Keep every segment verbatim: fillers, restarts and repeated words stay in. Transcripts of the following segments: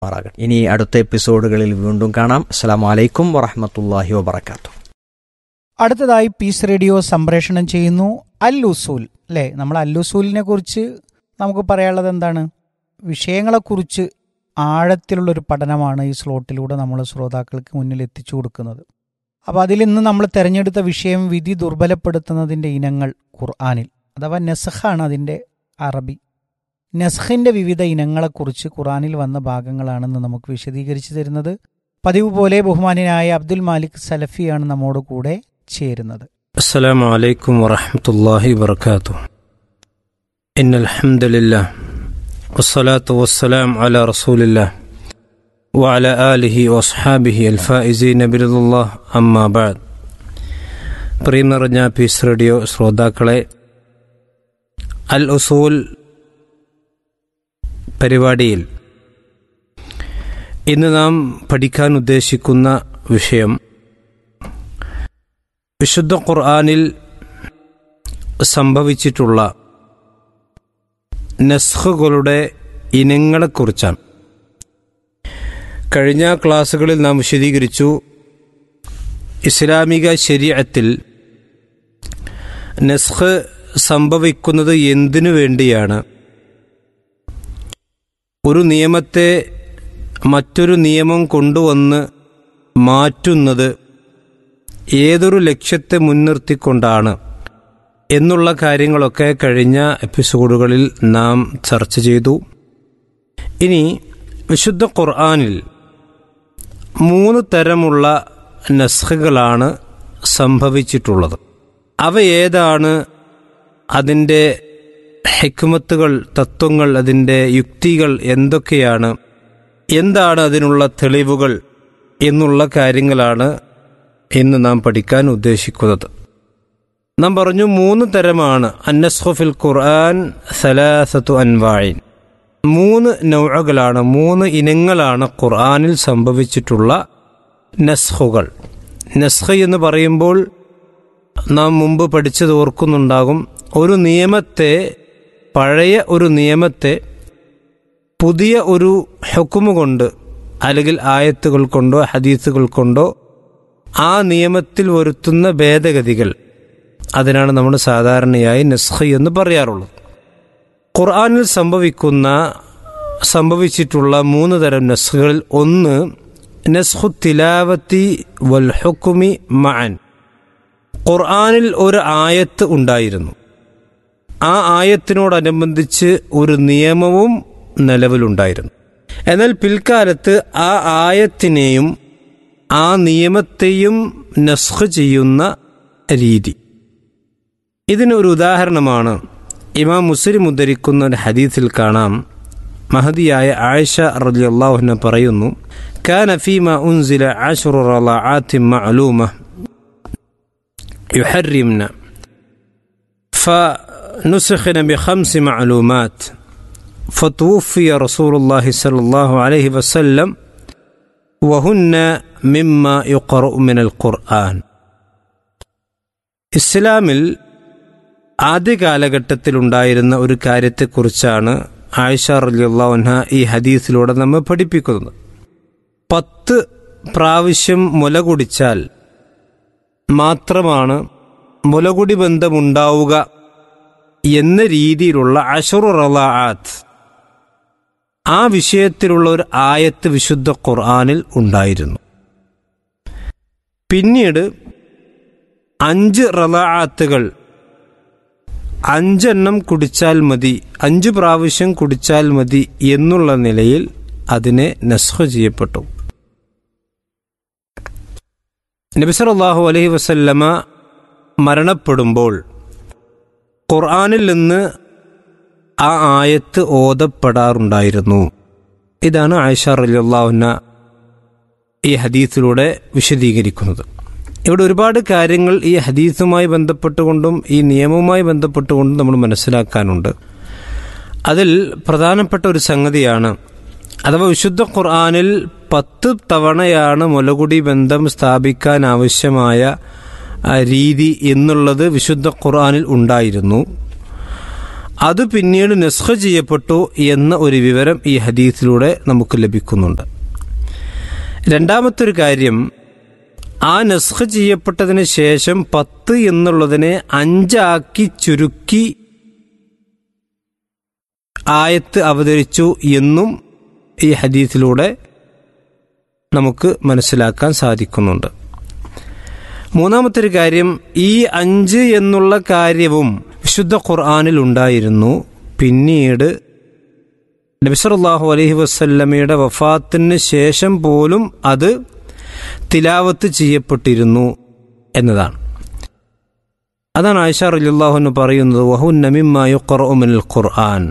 ഇനി അടുത്ത എപ്പിസോഡുകളിൽ വീണ്ടും കാണാം. അസ്സലാമു അലൈക്കും വറഹ്മത്തുള്ളാഹി വബറകാതുഹു. അടുത്തതായി പീസ് റേഡിയോ സംപ്രേഷണം ചെയ്യുന്നു അൽ ഉസൂൽ. അല്ലേ, നമ്മൾ അൽ ഉസൂലിനെ കുറിച്ച് നമുക്ക് പറയാനുള്ളത് എന്താണ്? വിഷയങ്ങളെക്കുറിച്ച് ആഴത്തിലുള്ളൊരു പഠനമാണ് ഈ സ്ലോട്ടിലൂടെ നമ്മൾ ശ്രോതാക്കൾക്ക് മുന്നിൽ എത്തിച്ചു കൊടുക്കുന്നത്. അപ്പോൾ അതിൽ ഇന്ന് നമ്മൾ തിരഞ്ഞെടുത്ത വിഷയം വിധി ദുർബലപ്പെടുത്തുന്നതിൻ്റെ ഇനങ്ങൾ ഖുർആനിൽ, അഥവാ നെസ്ഖാണ് അതിൻ്റെ അറബി. നെസ്ഖിൻ്റെ വിവിധ ഇനങ്ങളെക്കുറിച്ച് ഖുർആനിൽ വന്ന ഭാഗങ്ങളാണെന്ന് നമുക്ക് വിശദീകരിച്ചു തരുന്നത് പതിവ് പോലെ ബഹുമാന്യനായ അബ്ദുൽ മാലിക് സലഫിയാണ് നമ്മോട് കൂടെ ചേരുന്നത്. അസ്സലാമു അലൈക്കും വറഹ്മത്തുള്ളാഹി വബറകാതുഹു. ഇന്നൽ ഹംദലില്ലാഹ് വസ്സലാത്തു വസ്സലാം അലാ റസൂലില്ലാഹ് വഅലാ ആലിഹി വസ്ഹാബിഹി അൽ ഫായിസീന ബിറിദല്ലാഹ് അമ്മാ ബഅദ്. പ്രിയം നിറഞ്ഞ പീസ് റേഡിയോ ശ്രോതാക്കളെ, അൽ ഉസൂൽ പരിപാടിയിൽ ഇന്ന് നാം പഠിക്കാൻ ഉദ്ദേശിക്കുന്ന വിഷയം വിശുദ്ധ ഖുർആനിൽ സംഭവിച്ചിട്ടുള്ള നസ്ഖുകളുടെ ഇനങ്ങളെക്കുറിച്ചാണ്. കഴിഞ്ഞ ക്ലാസ്സുകളിൽ നാം വിശദീകരിച്ചു, ഇസ്ലാമിക ശരീഅത്തിൽ നസ്ഖ് സംഭവിക്കുന്നത് എന്തിനു വേണ്ടിയാണ്, ഒരു നിയമത്തെ മറ്റൊരു നിയമം കൊണ്ടുവന്ന് മാറ്റുന്നത് ഏതൊരു ലക്ഷ്യത്തെ മുൻനിർത്തിക്കൊണ്ടാണ് എന്നുള്ള കാര്യങ്ങളൊക്കെ കഴിഞ്ഞ എപ്പിസോഡുകളിൽ നാം ചർച്ച ചെയ്തു. ഇനി വിശുദ്ധ ഖുർആനിൽ മൂന്ന് തരമുള്ള നസ്ഖുകളാണ് സംഭവിച്ചിട്ടുള്ളത്. അവ ഏതാണ്, അതിൻ്റെ ഹിക്മത്തുകൾ, തത്വങ്ങൾ, അതിൻ്റെ യുക്തികൾ എന്തൊക്കെയാണ്, എന്താണ് അതിനുള്ള തെളിവുകൾ എന്നുള്ള കാര്യങ്ങളാണ് ഇന്ന് നാം പഠിക്കാൻ ഉദ്ദേശിക്കുന്നത്. നാം പറഞ്ഞു മൂന്ന് തരമാണ് അന്നസ്ഖു ഫിൽ ഖുർആൻ സലാസത്തു അൻവാഇൻ. മൂന്ന് നൗഅകളാണ്, മൂന്ന് ഇനങ്ങളാണ് ഖുർആനിൽ സംഭവിച്ചിട്ടുള്ള നസ്ഖുകൾ. നസ്ഖ് എന്ന് പറയുമ്പോൾ നാം മുമ്പ് പഠിച്ചത് ഓർക്കുന്നുണ്ടാകും. ഒരു നിയമത്തെ, പഴയ ഒരു നിയമത്തെ പുതിയ ഒരു ഹുക്മ് കൊണ്ട് അല്ലെങ്കിൽ ആയത്തുകൾ കൊണ്ടോ ഹദീസുകൾ കൊണ്ടോ ആ നിയമത്തിൽ വരുത്തുന്ന ഭേദഗതികൾ, അതിനാണ് നമ്മൾ സാധാരണയായി നസ്ഖ് എന്ന് പറയാറുള്ളത്. ഖുർആനിൽ സംഭവിക്കുന്ന സംഭവിച്ചിട്ടുള്ള മൂന്ന് തരം നസ്ഖുകളിൽ ഒന്ന് നസ്ഖു തിലാവത്തി വൽ ഹുക്മി മഅൻ. ഖുർആനിൽ ഒരു ആയത്ത് ഉണ്ടായിരുന്നു, ആ ആയത്തിനോടനുബന്ധിച്ച് ഒരു നിയമവും നിലവിലുണ്ടായിരുന്നു. എന്നാൽ പിൽക്കാലത്ത് ആ ആയത്തിനെയും ആ നിയമത്തെയും നസ്ഖ് ചെയ്യുന്ന രീതി. ഇതിനൊരു ഉദാഹരണമാണ് ഇമാം മുസ്ലിം ഉദ്ധരിക്കുന്ന ഒരു ഹദീസിൽ കാണാം. മഹദിയായ ആയിഷ റളിയല്ലാഹു അൻഹ പറയുന്നു, കാന ഫീമാ ഉൻസില അശ്റു റളഅാത്തിൻ മഅലൂമ യുഹർരിംന فنسخن بخمس معلومات فتوفي رسول الله صلى الله عليه وسلم وهن مما يقرأ من القرآن. ഇസ്ലാമിൽ ആദ്യ കാലഘട്ടത്തിലുണ്ടായിരുന്ന ഒരു കാര്യത്തെക്കുറിച്ചാണ് ആയിഷ റളിയല്ലാഹു അൻഹ ഈ ഹദീസിലൂടെ നമ്മെ പഠിപ്പിക്കുന്നത്. പത്ത് പ്രാവശ്യം മുല കുടിച്ചാൽ മാത്രമാണ് മുലകുടി ബന്ധമുണ്ടാവുക എന്ന രീതിയിലുള്ള അശ്റു റളഅാത്ത്, ആ വിഷയത്തിലുള്ള ഒരു ആയത്ത് വിശുദ്ധ ഖുർആനിൽ ഉണ്ടായിരുന്നു. പിന്നീട് അഞ്ച് റളഅാത്തുകൾ, അഞ്ചെണ്ണം കുടിച്ചാൽ മതി, അഞ്ച് പ്രാവശ്യം കുടിച്ചാൽ മതി എന്നുള്ള നിലയിൽ അതിനെ നസ്ഖ് ചെയ്യപ്പെട്ടു. നബി സല്ലല്ലാഹു അലൈഹി വസല്ലമ മരണപ്പെടുമ്പോൾ ഖുർആനിൽ നിന്ന് ആ ആയത്ത് ഓതപ്പെടാറുണ്ടായിരുന്നു. ഇതാണ് ആയിഷ റളിയല്ലാഹു അൻഹ ഈ ഹദീസിലൂടെ വിശദീകരിക്കുന്നത്. ഇവിടെ ഒരുപാട് കാര്യങ്ങൾ ഈ ഹദീസുമായി ബന്ധപ്പെട്ടുകൊണ്ടും ഈ നിയമവുമായി ബന്ധപ്പെട്ടുകൊണ്ടും നമ്മൾ മനസ്സിലാക്കാനുണ്ട്. അതിൽ പ്രധാനപ്പെട്ട ഒരു സംഗതിയാണ്, അഥവാ വിശുദ്ധ ഖുർആനിൽ പത്ത് തവണയാണ് മുലകുടി ബന്ധം സ്ഥാപിക്കാൻ ആവശ്യമായ രീതി എന്നുള്ളത് വിശുദ്ധ ഖുർആനിൽ ഉണ്ടായിരുന്നു. അത് പിന്നീട് നസ്ഖ് ചെയ്യപ്പെട്ടു എന്ന ഒരു വിവരം ഈ ഹദീസിലൂടെ നമുക്ക് ലഭിക്കുന്നുണ്ട്. രണ്ടാമത്തെ ഒരു കാര്യം, ആ നസ്ഖ് ചെയ്യപ്പെട്ടതിന് ശേഷം പത്ത് എന്നുള്ളതിനെ അഞ്ചാക്കി ചുരുക്കി ആയത്ത് അവതരിച്ചു എന്നും ഈ ഹദീസിലൂടെ നമുക്ക് മനസ്സിലാക്കാൻ സാധിക്കുന്നുണ്ട്. മൂന്നാമത്തെ ഒരു കാര്യം, ഈ അഞ്ച് എന്നുള്ള കാര്യവും വിശുദ്ധ ഖുർആനിൽ ഉണ്ടായിരുന്നു. പിന്നീട് നബി സല്ലല്ലാഹു അലൈഹി വസല്ലമയുടെ വഫാത്തിന് ശേഷം പോലും അത് തിലാവത്ത് ചെയ്യപ്പെട്ടിരുന്നു എന്നതാണ്. അതാണ് ആയിഷ റളിയല്ലാഹു അൻഹ പറയുന്നത്, വഹുന്ന മിമ്മാ യുഖറഉ മിനൽ ഖുർആൻ.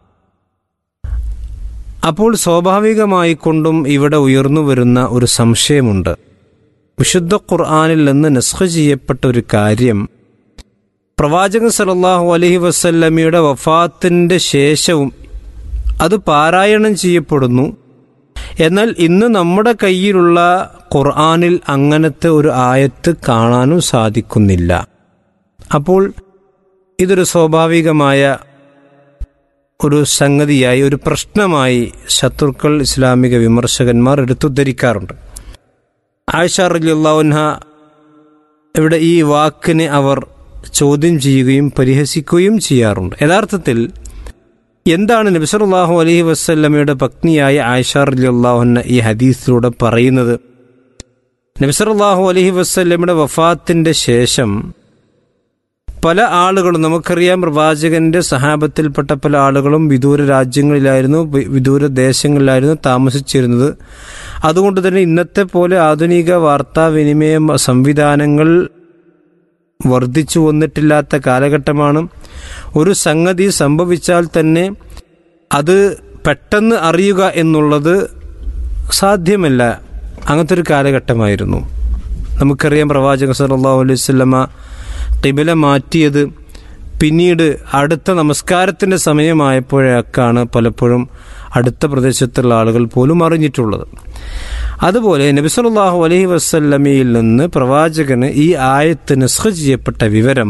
അപ്പോൾ സ്വാഭാവികമായി കൊണ്ടും ഇവിടെ ഉയർന്നു വരുന്ന ഒരു സംശയമുണ്ട്. വിശുദ്ധ ഖുർആനിൽ നിന്ന് നസ്ഖ് ചെയ്യപ്പെട്ട ഒരു കാര്യം പ്രവാചകൻ സല്ലല്ലാഹു അലൈഹി വസല്ലമയുടെ വഫാത്തിന്റെ ശേഷവും അത് പാരായണം ചെയ്യപ്പെടുന്നു. എന്നാൽ ഇന്ന് നമ്മുടെ കയ്യിലുള്ള ഖുർആനിൽ അങ്ങനത്തെ ഒരു ആയത്ത് കാണാനും സാധിക്കുന്നില്ല. അപ്പോൾ ഇതൊരു സ്വാഭാവികമായ ഒരു സംഗതിയായി, ഒരു പ്രശ്നമായി ശത്രുക്കൾ, ഇസ്ലാമിക വിമർശകന്മാർ എടുത്തുദ്ധരിക്കാറുണ്ട്. ആയിഷ റളിയല്ലാഹു അൻഹ ഇവിടെ ഈ വാക്കിനെ അവർ ചോദ്യം ചെയ്യുകയും പരിഹസിക്കുകയും ചെയ്യാറുണ്ട്. യഥാർത്ഥത്തിൽ എന്താണ് നബി സല്ലല്ലാഹു അലൈഹി വസല്ലമയുടെ പത്നിയായ ആയിഷ റളിയല്ലാഹു അൻഹ ഈ ഹദീസിലൂടെ പറയുന്നത്? നബി സല്ലല്ലാഹു അലൈഹി വസല്ലമയുടെ വഫാത്തിന്റെ ശേഷം പല ആളുകളും, നമുക്കറിയാം പ്രവാചകന്റെ സഹാബത്തിൽപ്പെട്ട പല ആളുകളും വിദൂര രാജ്യങ്ങളിലായിരുന്നു, വിദൂര ദേശങ്ങളിലായിരുന്നു താമസിച്ചിരുന്നത്. അതുകൊണ്ട് തന്നെ ഇന്നത്തെ പോലെ ആധുനിക വാർത്താവിനിമയ സംവിധാനങ്ങൾ വർദ്ധിച്ചു വന്നിട്ടില്ലാത്ത കാലഘട്ടമാണ്. ഒരു സംഗതി സംഭവിച്ചാൽ തന്നെ അത് പെട്ടെന്ന് അറിയുക എന്നുള്ളത് സാധ്യമല്ല. അങ്ങനത്തെ ഒരു കാലഘട്ടമായിരുന്നു. നമുക്കറിയാം പ്രവാചകൻ സല്ലല്ലാഹു അലൈഹി വസല്ലമ ഖിബല മാറ്റിയത് പിന്നീട് അടുത്ത നമസ്കാരത്തിൻ്റെ സമയമായപ്പോഴേക്കാണ് പലപ്പോഴും അടുത്ത പ്രദേശത്തുള്ള ആളുകൾ പോലും അറിഞ്ഞിട്ടുള്ളത്. അതുപോലെ നബി സല്ലല്ലാഹു അലൈഹി വസല്ലമയിൽ നിന്ന് പ്രവാചകന് ഈ ആയത്ത് നസ്ഖ് ചെയ്യപ്പെട്ട വിവരം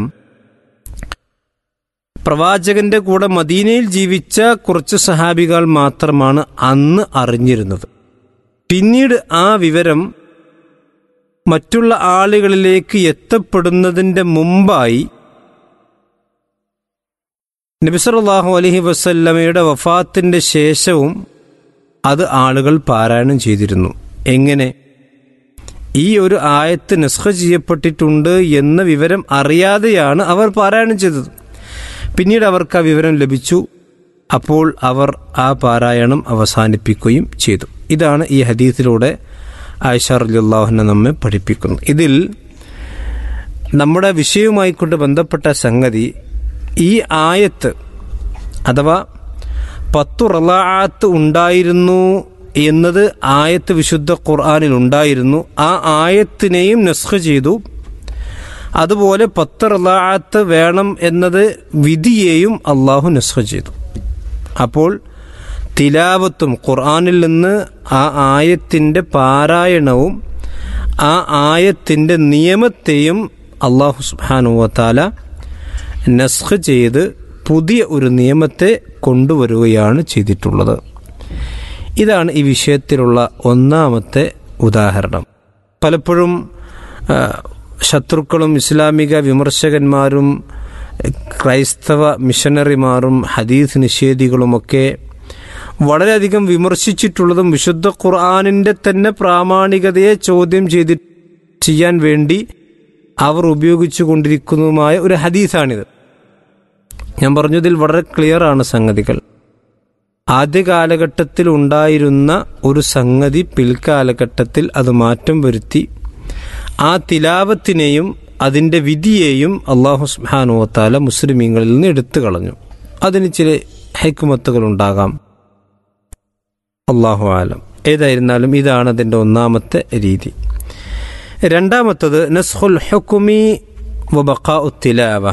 പ്രവാചകന്റെ കൂടെ മദീനയിൽ ജീവിച്ച കുറച്ച് സഹാബികൾ മാത്രമാണ് അന്ന് അറിഞ്ഞിരുന്നത്. പിന്നീട് ആ വിവരം മറ്റുള്ള ആളുകളിലേക്ക് എത്തപ്പെടുന്നതിൻ്റെ മുമ്പായി നബി സല്ലല്ലാഹു അലൈഹി വസല്ലമയുടെ വഫാത്തിന്റെ ശേഷവും അത് ആളുകൾ പാരായണം ചെയ്തിരുന്നു. എങ്ങനെ? ഈ ഒരു ആയത്ത് നസ്ഖ് ചെയ്യപ്പെട്ടിട്ടുണ്ട് എന്ന വിവരം അറിയാതെയാണ് അവർ പാരായണം ചെയ്തത്. പിന്നീട് അവർക്ക് ആ വിവരം ലഭിച്ചു. അപ്പോൾ അവർ ആ പാരായണം അവസാനിപ്പിക്കുകയും ചെയ്തു. ഇതാണ് ഈ ഹദീസിലൂടെ ആയിഷ റളിയല്ലാഹു അൻഹ നമ്മെ പഠിപ്പിക്കുന്നത്. ഇതിൽ നമ്മുടെ വിഷയവുമായി കൊണ്ട് ബന്ധപ്പെട്ട സംഗതി, ഈ ആയത്ത് അഥവാ പത്തു റളഅത്ത് ഉണ്ടായിരുന്നു എന്നത് ആയത്ത് വിശുദ്ധ ഖുർആനിൽ ഉണ്ടായിരുന്നു. ആ ആയത്തിനെയും നസ്ഖ് ചെയ്തു. അതുപോലെ പത്ത് റളഅത്ത് വേണം എന്നത് വിധിയെയും അള്ളാഹു നസ്ഖ് ചെയ്തു. അപ്പോൾ തിലാവത്തും ഖുർആനിൽ നിന്ന് ആ ആയത്തിൻ്റെ പാരായണവും ആ ആയത്തിൻ്റെ നിയമത്തെയും അള്ളാഹു സുബ്ഹാനഹു വ തആല നസ്ഖ് ചെയ്ത് പുതിയ ഒരു നിയമത്തെ കൊണ്ടുവരികയാണ് ചെയ്തിട്ടുള്ളത്. ഇതാണ് ഈ വിഷയത്തിലുള്ള ഒന്നാമത്തെ ഉദാഹരണം. പലപ്പോഴും ശത്രുക്കളും ഇസ്ലാമിക വിമർശകന്മാരും ക്രൈസ്തവ മിഷനറിമാരും ഹദീസ് നിഷേധികളുമൊക്കെ വളരെയധികം വിമർശിച്ചിട്ടുള്ളതും വിശുദ്ധ ഖുർആനിൻ്റെ തന്നെ പ്രാമാണികതയെ ചോദ്യം ചെയ്തി ചെയ്യാൻ വേണ്ടി അവർ ഉപയോഗിച്ചു കൊണ്ടിരിക്കുന്നതുമായ ഒരു ഹദീസാണിത്. ഞാൻ പറഞ്ഞതിൽ വളരെ ക്ലിയർ ആണ് സംഗതികൾ. ആദ്യ കാലഘട്ടത്തിൽ ഉണ്ടായിരുന്ന ഒരു സംഗതി പിൽക്കാലഘട്ടത്തിൽ അത് മാറ്റം വരുത്തി ആ തിലാവത്തിനെയും അതിൻ്റെ വിധിയെയും അല്ലാഹു സുബ്ഹാനഹു വ തആല മുസ്ലിമീങ്ങളിൽ നിന്ന് എടുത്തു കളഞ്ഞു. അതിന് ചില ഹിക്മത്തുകൾ ഉണ്ടാകാം, അല്ലാഹു ആലം. ഏതായിരുന്നാലും ഇതാണ് അതിൻ്റെ ഒന്നാമത്തെ രീതി. രണ്ടാമത്തത് നസ്ഖുൽ ഹുക്മി വ ബഖാഉ തിലാവ.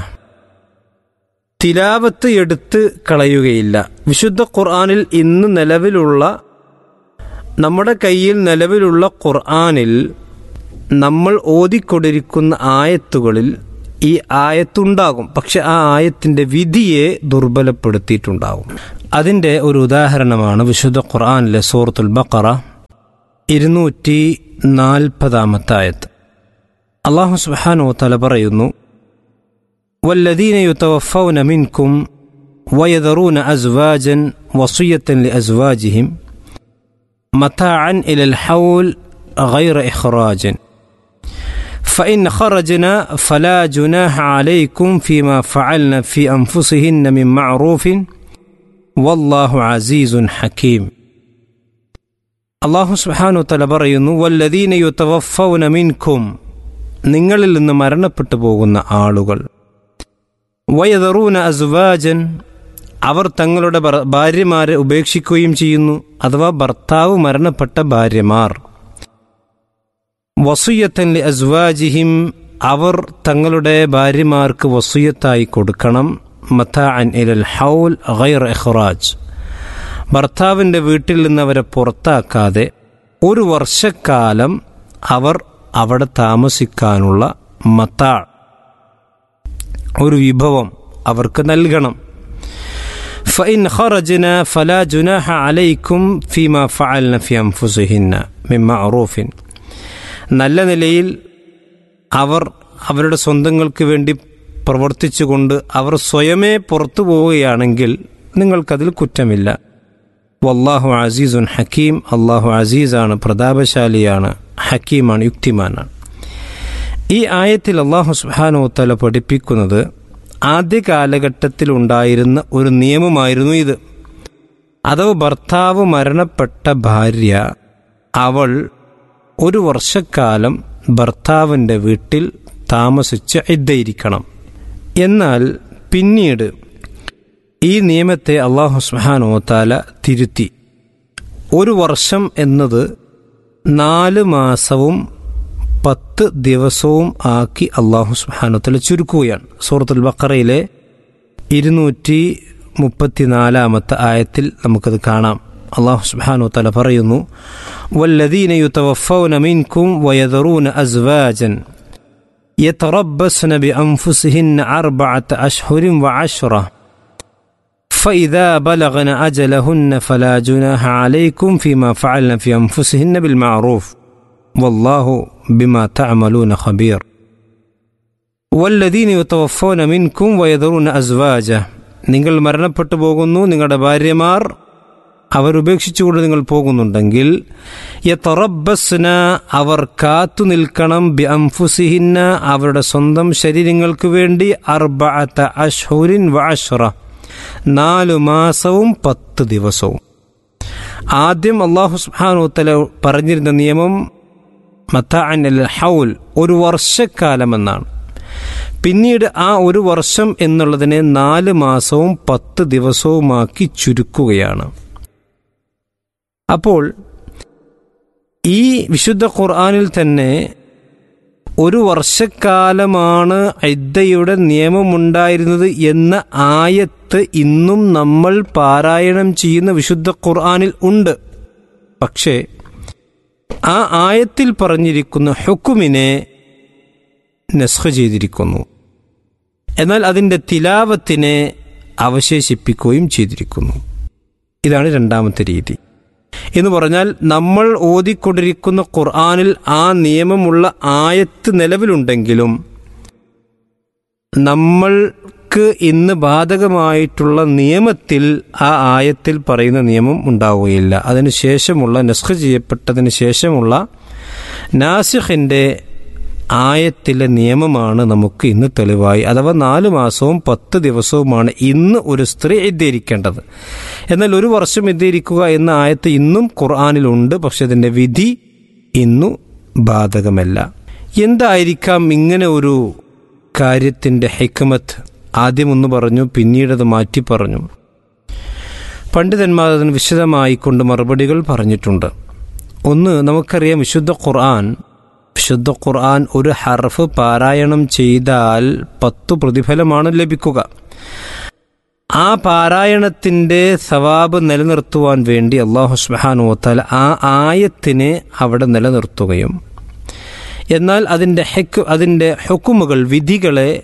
തിലാവത്ത് എടുത്ത് കളയുകയില്ല. വിശുദ്ധ ഖുർആനിൽ ഇന്ന് നിലവിലുള്ള, നമ്മുടെ കയ്യിൽ നിലവിലുള്ള ഖുർആനിൽ നമ്മൾ ഓതിക്കൊണ്ടിരിക്കുന്ന ആയത്തുകളിൽ ഈ ആയത്തുണ്ടാകും, പക്ഷെ ആ ആയത്തിൻ്റെ വിധിയെ ദുർബലപ്പെടുത്തിയിട്ടുണ്ടാകും. അതിൻ്റെ ഒരു ഉദാഹരണമാണ് വിശുദ്ധ ഖുർആനിലെ സൂറത്തുൽ ബഖറ ഇരുന്നൂറ്റി നാൽപ്പതാമത്തെ ആയത്ത്. അല്ലാഹു സുബ്ഹാനഹു വ തആല പറയുന്നു, വല്ലദീന യുതവഫൗന മിൻകും വയദറൂന അസ്വാജൻ വസിയ്യത്തൻ ലിഅസ്വാജിഹിം മതാഅൻ ഇലൽ ഹൗൽ ഗൈറ ഇഖ്റാജിൻ فإن خرجنا فلا جناح عليكم فيما فعلن في أنفسهن من معروف والله عزيز حكيم. അല്ലാഹു സുബ്ഹാനഹു വ തആല പറയുന്നു, വല്ലദീന യുതവഫൗന മിൻകും, നിങ്ങളിൽ നിന്ന് മരണപ്പെട്ടു പോകുന്ന ആളുകൾ, വയദറൂന അസ്വാജൻ, അവർ തങ്ങളുടെ ഭാര്യമാരെ ഉപേക്ഷിക്കുകയും ചെയ്യുന്നു, അഥവാ ഭർത്താവ് മരണപ്പെട്ട ഭാര്യമാർ, വസിയ്യത്തൻ ലിഅസ്വാജിഹിം, അവർ തങ്ങളുടെ ഭാര്യമാർക്ക് വസിയ്യത്തായി കൊടുക്കണം, മതാഅൻ ഇലൽ ഹൗൽ ഗൈറ ഇഖ്റാജ്, ഭർത്താവിൻ്റെ വീട്ടിൽ നിന്ന് അവരെ പുറത്താക്കാതെ ഒരു വർഷക്കാലം അവർ അവിടെ താമസിക്കാനുള്ള മതാ, ഒരു വിഭവം അവർക്ക് നൽകണം. ഫഇൻ ഖറജ്ന ഫലാ ജുനാഹ അലൈക്കും ഫീമാ ഫഅൽന ഫി അൻഫുസിഹിന്ന മിൻ മഅറൂഫിൻ, നല്ല നിലയിൽ അവർ അവരുടെ സ്വന്തങ്ങൾക്ക് വേണ്ടി പ്രവർത്തിച്ചുകൊണ്ട് അവർ സ്വയമേ പുറത്തു പോവുകയാണെങ്കിൽ നിങ്ങൾക്കതിൽ കുറ്റമില്ല. വല്ലാഹു അസീസുൻ ഹക്കീം, അള്ളാഹു അസീസാണ്, പ്രതാപശാലിയാണ്, ഹക്കീമാണ്, യുക്തിമാനാണ്. ഈ ആയത്തിൽ അല്ലാഹു സുബ്ഹാനഹു വ തആല പഠിപ്പിക്കുന്നത് ആദ്യ കാലഘട്ടത്തിലുണ്ടായിരുന്ന ഒരു നിയമമായിരുന്നു ഇത്. അഥവാ ഭർത്താവ് മരണപ്പെട്ട ഭാര്യ അവൾ ഒരു വർഷക്കാലം ഭർത്താവിൻ്റെ വീട്ടിൽ താമസിച്ച് ഇദ്ദയിരിക്കണം. എന്നാൽ പിന്നീട് ഈ നിയമത്തെ അല്ലാഹു സുബ്ഹാനഹു വ തആല തിരുത്തി. ഒരു വർഷം എന്നത് നാല് മാസവും പത്ത് ദിവസവും ആക്കി അല്ലാഹു സുബ്ഹാനഹു വ തആല ചുരുക്കുകയാണ്. സൂറത്തുൽ ബഖറയിലെ ഇരുന്നൂറ്റി മുപ്പത്തിനാലാമത്തെ ആയത്തിൽ നമുക്കത് കാണാം. അല്ലാഹു സുബ്ഹാനഹു വ തആല പറയുന്നു, വല്ലദീന യുതവഫൗന മിൻകും വയദറൂന അസ്വാജൻ യതറബ്ബസ്ന ബിഅൻഫുസിഹിന്ന അർബഅത അശ്ഹുരിൻ വഅശ്റ فإذا بلغن أجلهن فلا جناح عليكم فيما فعلن في أنفسهن بالمعروف والله بما تعملون خبير. والذين يتوفون منكم ويذرون أزواجا, നിങ്ങൾ മരണപ്പെട്ടു പോകുന്നു, നിങ്ങളുടെ ഭാര്യമാർ അവരുപേക്ഷിച്ചുകൊണ്ട് നിങ്ങൾ പോകുന്നുണ്ടെങ്കിൽ, യതറബ്ബസ്ന, അവർ കാത്തു നിൽക്കണം, ബി അൻഫുസിഹിന്ന, അവരുടെ സ്വന്തം ശരീരങ്ങൾക്ക് വേണ്ടി, അർബഅത അശ്ഹുരിൻ വഅശ്റ, നാലു മാസവും പത്ത് ദിവസവും. ആദ്യം അല്ലാഹു സുബ്ഹാനഹു വ തആല പറഞ്ഞിരുന്ന നിയമം മതാഅൻ അൽ ഹൗൽ, ഒരു വർഷക്കാലമെന്നാണ്. പിന്നീട് ആ ഒരു വർഷം എന്നുള്ളതിനെ നാല് മാസവും പത്ത് ദിവസവുമാക്കി ചുരുക്കുകയാണ്. അപ്പോൾ ഈ വിശുദ്ധ ഖുർആനിൽ തന്നെ ഒരു വർഷക്കാലമാണ് ഇദ്ദയുടെ നിയമമുണ്ടായിരുന്നത് എന്ന ആയത്ത് ഇന്നും നമ്മൾ പാരായണം ചെയ്യുന്ന വിശുദ്ധ ഖുർആനിൽ ഉണ്ട്. പക്ഷേ ആ ആയത്തിൽ പറഞ്ഞിരിക്കുന്ന ഹുക്കുമിനെ നസ്ഖ് ചെയ്തിരിക്കുന്നു, എന്നാൽ അതിൻ്റെ തിലാവത്തിനെ അവശേഷിപ്പിക്കുകയും ചെയ്തിരിക്കുന്നു. ഇതാണ് രണ്ടാമത്തെ രീതി. എന്ന് പറഞ്ഞാൽ നമ്മൾ ഓതിക്കൊണ്ടിരിക്കുന്ന ഖുർആനിൽ ആ നിയമമുള്ള ആയത്ത് നിലവിലുണ്ടെങ്കിലും നമ്മൾക്ക് ഇന്ന് ബാധകമായിട്ടുള്ള നിയമത്തിൽ ആ ആയത്തിൽ പറയുന്ന നിയമം ഉണ്ടാവുകയില്ല. അതിനുശേഷമുള്ള നസ്ഖ് ചെയ്യപ്പെട്ടതിന് ശേഷമുള്ള നാസിഖിൻ്റെ ആയത്തിലെ നിയമമാണ് നമുക്ക് ഇന്ന് തെളിവായി. അഥവാ നാല് മാസവും പത്ത് ദിവസവുമാണ് ഇന്ന് ഒരു സ്ത്രീ ഇദ്ദയിരിക്കേണ്ടത്. എന്നാൽ ഒരു വർഷം ഇദ്ദയിരിക്കുക എന്ന ആയത്ത് ഇന്നും ഖുർആനിലുണ്ട്, പക്ഷെ അതിൻ്റെ വിധി ഇന്നു ബാധകമല്ല. എന്തായിരിക്കാം ഇങ്ങനെ ഒരു കാര്യത്തിൻ്റെ ഹിക്മത്ത്? ആദ്യം ഒന്ന് പറഞ്ഞു, പിന്നീടത് മാറ്റി പറഞ്ഞു. പണ്ഡിതന്മാർ അതിന് വിശദമായി കൊണ്ട് മറുപടികൾ പറഞ്ഞിട്ടുണ്ട്. ഒന്ന്, നമുക്കറിയാം വിശുദ്ധ ഖുർആൻ വിശുദ്ധ ഖുർആൻ ഒരു ഹർഫ് പാരായണം ചെയ്താൽ പത്തു പ്രതിഫലമാണ് ലഭിക്കുക. ആ പാരായണത്തിൻ്റെ സവാബ് നിലനിർത്തുവാൻ വേണ്ടി അല്ലാഹു സുബ്ഹാനഹു വ തആല ആ ആയത്തിനെ അവിടെ നിലനിർത്തുകയും എന്നാൽ അതിൻ്റെ ഹെക്ക് അതിൻ്റെ ഹുക്കുമുകൾ വിധികളെ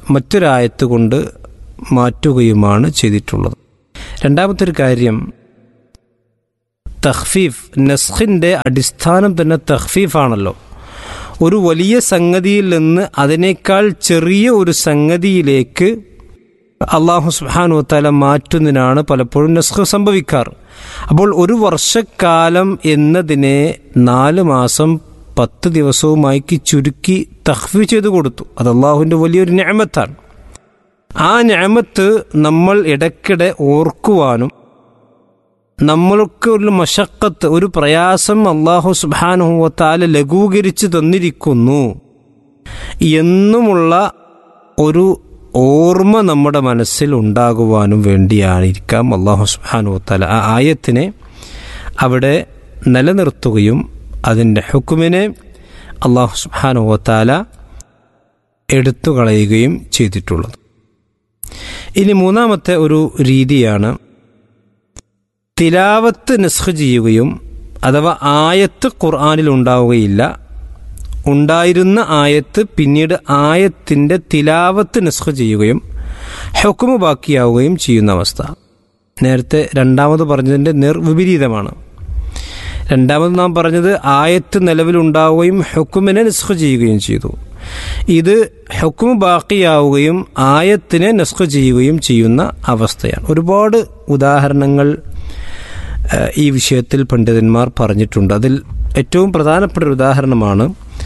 മറ്റൊരായത്ത് കൊണ്ട് മാറ്റുകയുമാണ് ചെയ്തിട്ടുള്ളത്. രണ്ടാമത്തെ ഒരു കാര്യം തഖ്ഫീഫ്. നസ്ഖിൻ്റെ അടിസ്ഥാനം തന്നെ തഖ്ഫീഫാണല്ലോ. ഒരു വലിയ സംഗതിയിൽ നിന്ന് അതിനേക്കാൾ ചെറിയ ഒരു സംഗതിയിലേക്ക് അല്ലാഹു സുബ്ഹാനഹു വ തആല മാറ്റുന്നതിനാണ് പലപ്പോഴും നസ്ഖ് സംഭവിക്കാറ്. അപ്പോൾ ഒരു വർഷക്കാലം എന്നതിനെ നാല് മാസം പത്ത് ദിവസവുമായിക്ക് ചുരുക്കി തഖ്ഫീഫ് ചെയ്തു കൊടുത്തു. അത് അള്ളാഹുവിൻ്റെ വലിയൊരു നിഅമത്താണ്. ആ നിഅമത്ത് നമ്മൾ ഇടയ്ക്കിടെ ഓർക്കുവാനും നമ്മൾക്ക് ഒരു മശക്കത്ത്, ഒരു പ്രയാസം അല്ലാഹു സുബ്ഹാനഹു വ തആല ലഘൂകരിച്ച് തന്നിരിക്കുന്നു എന്നുമുള്ള ഒരു ഓർമ്മ നമ്മുടെ മനസ്സിൽ ഉണ്ടാകുവാനും വേണ്ടിയായിരിക്കാം അല്ലാഹു സുബ്ഹാനഹു വ തആല ആ ആയത്തിനെ അവിടെ നിലനിർത്തുകയും അതിൻ്റെ ഹുക്മിനെ അല്ലാഹു സുബ്ഹാനഹു വ തആല എടുത്തു കളയുകയും ചെയ്തിട്ടുള്ളത്. ഇനി മൂന്നാമത്തെ ഒരു രീതിയാണ് തിലാവത്ത് നസ്ഖ് ചെയ്യുകയും, അഥവാ ആയത്ത് ഖുർആനിൽ ഉണ്ടാവുകയില്ല, ഉണ്ടായിരുന്ന ആയത്ത് പിന്നീട് ആയത്തിൻ്റെ തിലാവത്ത് നസ്ഖ് ചെയ്യുകയും ഹുക്മ് ബാക്കിയാവുകയും ചെയ്യുന്ന അവസ്ഥ. നേരത്തെ രണ്ടാമത് പറഞ്ഞതിൻ്റെ നിർവിപരീതമാണ്. രണ്ടാമത് നാം പറഞ്ഞത് ആയത്ത് നിലവിലുണ്ടാവുകയും ഹുക്മിനെ നസ്ഖ് ചെയ്യുകയും ചെയ്തു. ഇത് ഹുക്മ് ബാക്കിയാവുകയും ആയത്തിനെ നസ്ഖ് ചെയ്യുകയും ചെയ്യുന്ന അവസ്ഥയാണ്. ഒരുപാട് ഉദാഹരണങ്ങൾ ഈ വിഷയത്തിൽ പണ്ഡിതന്മാർ പറഞ്ഞിട്ടുണ്ട്. അതിൽ ഏറ്റവും പ്രധാനപ്പെട്ട ഒരു ഉദാഹരണമാണ്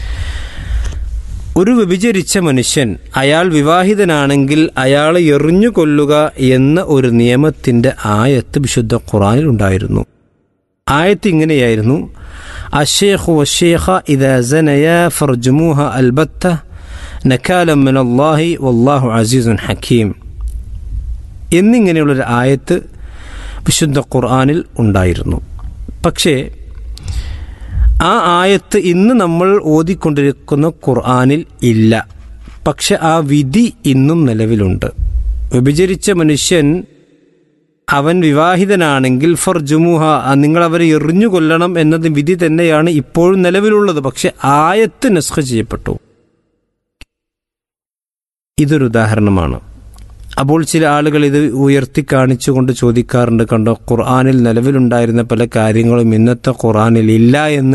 ഒരു വ്യഭിചരിച്ച മനുഷ്യൻ, അയാൾ വിവാഹിതനാണെങ്കിൽ അയാളെ എറിഞ്ഞു കൊല്ലുക എന്ന ഒരു നിയമത്തിൻ്റെ ആയത്ത് വിശുദ്ധ ഖുർആനിൽ ഉണ്ടായിരുന്നു. ആയത്ത് ഇങ്ങനെയായിരുന്നു: അശ്ശൈഖു വശ്ശൈഖ ഇദാ സനയാ ഫർജുമൂഹ അൽബത്ത നകാലം മിനല്ലാഹി വല്ലാഹു അസീസുൻ ഹക്കീം എന്നിങ്ങനെയുള്ളൊരു ആയത്ത് വിശുദ്ധ ഖുർആനിൽ ഉണ്ടായിരുന്നു. പക്ഷേ ആ ആയത്ത് ഇന്ന് നമ്മൾ ഓതിക്കൊണ്ടിരിക്കുന്ന ഖുർആനിൽ ഇല്ല. പക്ഷെ ആ വിധി ഇന്നും നിലവിലുണ്ട്. വ്യഭിചരിച്ച മനുഷ്യൻ അവൻ വിവാഹിതനാണെങ്കിൽ ഫർജുമുഹ, നിങ്ങളവരെ എറിഞ്ഞു കൊല്ലണം എന്നത് വിധി തന്നെയാണ് ഇപ്പോഴും നിലവിലുള്ളത്. പക്ഷെ ആയത്ത് നസ്ഖ് ചെയ്യപ്പെട്ടു. ഇതൊരു ഉദാഹരണമാണ്. അപ്പോൾ ചില ആളുകൾ ഇത് ഉയർത്തി കാണിച്ചുകൊണ്ട് ചോദിക്കാറുണ്ട്, കണ്ടോ ഖുർആനിൽ നിലവിലുണ്ടായിരുന്ന പല കാര്യങ്ങളും ഇന്നത്തെ ഖുർആനിൽ ഇല്ല എന്ന്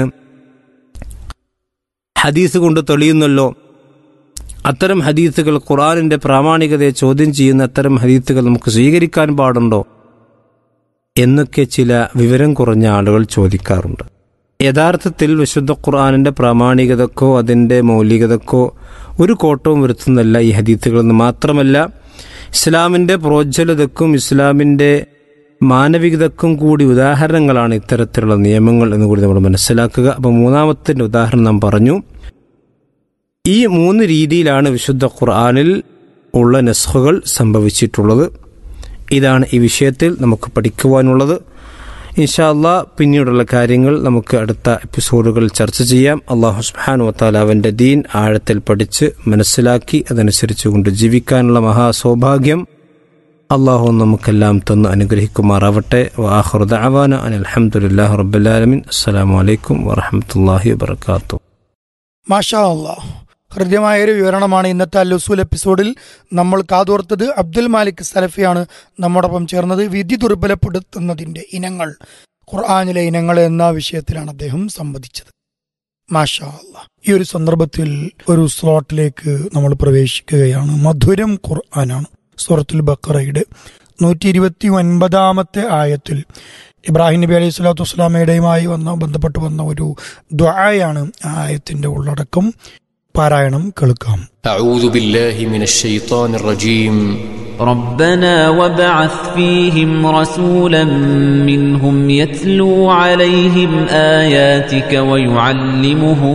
ഹദീസ് കൊണ്ട് തെളിയുന്നല്ലോ. അത്തരം ഹദീസുകൾ, ഖുർആനിൻ്റെ പ്രാമാണികതയെ ചോദ്യം ചെയ്യുന്ന അത്തരം ഹദീസുകൾ നമുക്ക് സ്വീകരിക്കാൻ പാടുണ്ടോ എന്നൊക്കെ ചില വിവരം കുറഞ്ഞ ആളുകൾ ചോദിക്കാറുണ്ട്. യഥാർത്ഥത്തിൽ വിശുദ്ധ ഖുർആനിൻ്റെ പ്രാമാണികതക്കോ അതിൻ്റെ മൗലികതക്കോ ഒരു കോട്ടവും വരുത്തുന്നല്ല ഈ ഹദീസുകളെന്ന്. മാത്രമല്ല, ഇസ്ലാമിൻ്റെ പ്രോജ്വലതക്കും ഇസ്ലാമിൻ്റെ മാനവികതക്കും കൂടി ഉദാഹരണങ്ങളാണ് ഇത്തരത്തിലുള്ള നിയമങ്ങൾ എന്ന് കൂടി നമ്മൾ മനസ്സിലാക്കുക. അപ്പോൾ മൂന്നാമത്തെ ഉദാഹരണം നാം പറഞ്ഞു. ഈ മൂന്ന് രീതിയിലാണ് വിശുദ്ധ ഖുർആനിൽ ഉള്ള നസ്ഖുകൾ സംഭവിച്ചിട്ടുള്ളത്. ഇതാണ് ഈ വിഷയത്തിൽ നമുക്ക് പഠിക്കുവാനുള്ളത്. ഇൻഷാ അല്ലാഹ് പിന്നീടുള്ള കാര്യങ്ങൾ നമുക്ക് അടുത്ത എപ്പിസോഡുകൾ ചർച്ച ചെയ്യാം. അല്ലാഹു സുബ്ഹാനഹു വ തആല അവൻ്റെ ദീൻ ആഴത്തിൽ പഠിച്ച് മനസ്സിലാക്കി അതനുസരിച്ചുകൊണ്ട് ജീവിക്കാനുള്ള മഹാസൗഭാഗ്യം അല്ലാഹു നമുക്കെല്ലാം തന്ന് അനുഗ്രഹിക്കുമാറാവട്ടെ. വആഖിറു ദഅവാന അനിൽ ഹംദുലില്ലാഹി റബ്ബിൽ ആലമീൻ. അസ്സലാമു അലൈക്കും വറഹ്മത്തുള്ളാഹി വബറകാതുഹു. മാഷാ അല്ലാഹ്, ഹൃദ്യമായൊരു വിവരണമാണ് ഇന്നത്തെ അൽ-ഉസൂൽ എപ്പിസോഡിൽ നമ്മൾ കാതോർത്തത്. അബ്ദുൽ മാലിക് സലഫിയാണ് നമ്മോടൊപ്പം ചേർന്നത്. വിധി ദുർബലപ്പെടുത്തുന്നതിൻ്റെ ഇനങ്ങൾ, ഖുർആനിലെ ഇനങ്ങൾ എന്ന വിഷയത്തിലാണ് അദ്ദേഹം സംവദിച്ചത്. മാഷാ അല്ലാഹ്. ഈ ഒരു സന്ദർഭത്തിൽ ഒരു സ്ലോട്ടിലേക്ക് നമ്മൾ പ്രവേശിക്കുകയാണ്. മധുരം ഖുർആനാണ്. സൂറത്തുൽ ബഖറയുടെ നൂറ്റി ഇരുപത്തി ഒൻപതാമത്തെ ആയത്തിൽ ഇബ്രാഹിം നബി അലൈഹി സ്വലാത്തു വസ്സലാമയുടെയുമായി വന്ന ബന്ധപ്പെട്ട് വന്ന ഒരു ദുആയാണ് ആ ആയത്തിന്റെ ഉള്ളടക്കം. പാരായണം കേൾക്കാം. അഊദു ബില്ലാഹി മിനശ് ശൈത്വാനിർ റജീം. ربنا وابعث فيهم رسولا منهم يتلو عليهم آياتك ويعلمهم